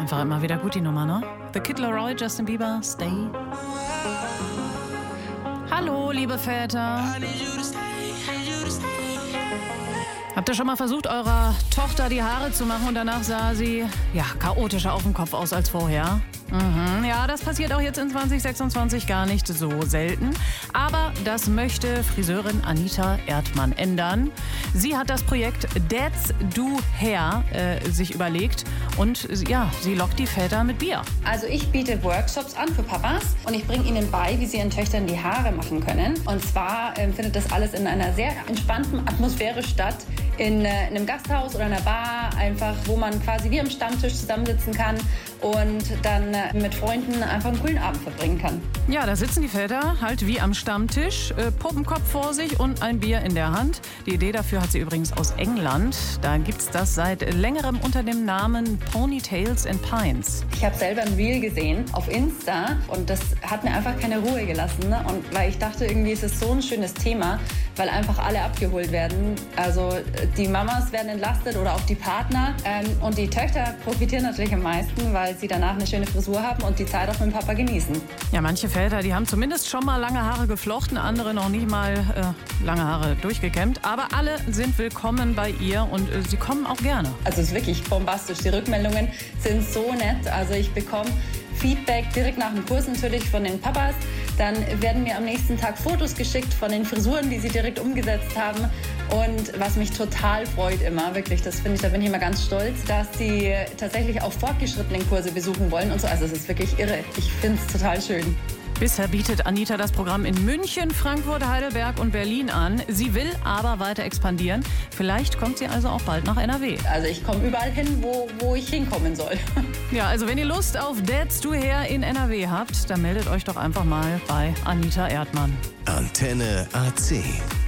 Einfach immer wieder gut, die Nummer, ne? The Kid Laroi, Justin Bieber, Stay. Hallo, liebe Väter. Habt ihr schon mal versucht, eurer Tochter die Haare zu machen und danach sah sie, chaotischer auf dem Kopf aus als vorher? Ja, das passiert auch jetzt in 2026 gar nicht so selten. Aber das möchte Friseurin Anita Erdmann ändern. Sie hat das Projekt Dads Do Hair sich überlegt und sie lockt die Väter mit Bier. Also ich biete Workshops an für Papas und ich bringe ihnen bei, wie sie ihren Töchtern die Haare machen können. Und zwar findet das alles in einer sehr entspannten Atmosphäre statt. In einem Gasthaus oder einer Bar, einfach, wo man quasi wie am Stammtisch zusammensitzen kann und dann mit Freunden einfach einen coolen Abend verbringen kann. Ja, da sitzen die Väter halt wie am Stammtisch, Puppenkopf vor sich und ein Bier in der Hand. Die Idee dafür hat sie übrigens aus England. Da gibt's das seit längerem unter dem Namen Ponytails and Pints. Ich habe selber ein Reel gesehen auf Insta und das hat mir einfach keine Ruhe gelassen. Und weil ich dachte, irgendwie ist es so ein schönes Thema, weil einfach alle abgeholt werden. Also die Mamas werden entlastet oder auch die Partner. Und die Töchter profitieren natürlich am meisten, weil sie danach eine schöne Frisur haben und die Zeit auch mit dem Papa genießen. Ja, manche Väter, die haben zumindest schon mal lange Haare geflochten, andere noch nicht mal lange Haare durchgekämmt. Aber alle sind willkommen bei ihr und sie kommen auch gerne. Also es ist wirklich bombastisch. Die Rückmeldungen sind so nett. Also ich bekomme Feedback direkt nach dem Kurs natürlich von den Papas. Dann werden mir am nächsten Tag Fotos geschickt von den Frisuren, die sie direkt umgesetzt haben. Und was mich total freut immer, wirklich, da bin ich immer ganz stolz, dass sie tatsächlich auch fortgeschrittenen Kurse besuchen wollen und so. Also es ist wirklich irre. Ich finde es total schön. Bisher bietet Anita das Programm in München, Frankfurt, Heidelberg und Berlin an. Sie will aber weiter expandieren. Vielleicht kommt sie also auch bald nach NRW. Also ich komme überall hin, wo ich hinkommen soll. Ja, also wenn ihr Lust auf Dads Do Hair in NRW habt, dann meldet euch doch einfach mal bei Anita Erdmann. Antenne AC.